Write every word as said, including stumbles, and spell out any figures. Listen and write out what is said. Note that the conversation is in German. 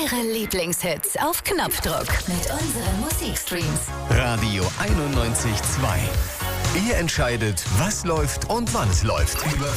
Ihre Lieblingshits auf Knopfdruck mit unseren Musikstreams. Radio einundneunzig Komma zwei. Ihr entscheidet, was läuft und wann es läuft. Über